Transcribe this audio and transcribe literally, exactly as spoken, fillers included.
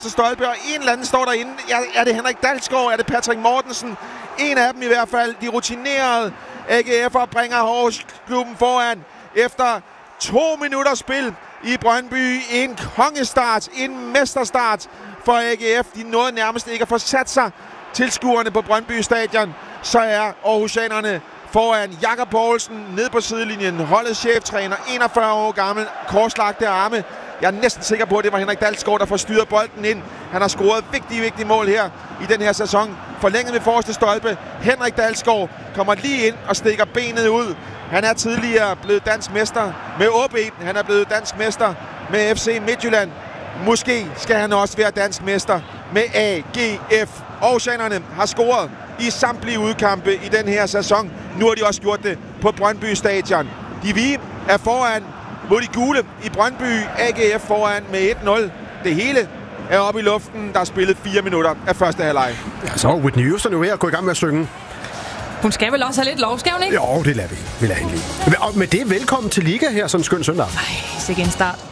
stolpe, og en eller anden står derinde. Er det Henrik Dalsgaard? Er det Patrick Mortensen? En af dem i hvert fald. De rutinerede A G F'er bringer Aarhus-klubben foran efter to minutter spil i Brøndby. En kongestart, en mesterstart for A G F. De nåede nærmest ikke at få sat sig tilskuerne på Brøndby Stadion. Så er Aarhusianerne foran. Jakob Poulsen ned på sidelinjen. Holdets cheftræner, enogfyrre år gammel, korslagte arme. Jeg er næsten sikker på, at det var Henrik Dalsgaard, der får styret bolden ind. Han har scoret vigtige, vigtige mål her i den her sæson. Forlænget ved forreste stolpe. Henrik Dalsgaard kommer lige ind og stikker benet ud. Han er tidligere blevet dansk mester med O B. Han er blevet dansk mester med F C Midtjylland. Måske skal han også være dansk mester med A G F. Aarhusianerne har scoret i samtlige udkampe i den her sæson. Nu har de også gjort det på Brøndby Stadion. De hvide er foran mod de gule i Brøndby. A G F foran med et nul. Det hele er oppe i luften. Der er spillet fire minutter af første halvleg. Ja, så Whitney Houston er jo ved at gå i gang med at synge. Hun skal vel også have lidt lov, skal hun ikke? Jo, det lader vi. Vi lader hende lige. Og med det, velkommen til Liga her sådan en skøn søndag. Ej, sikke en start.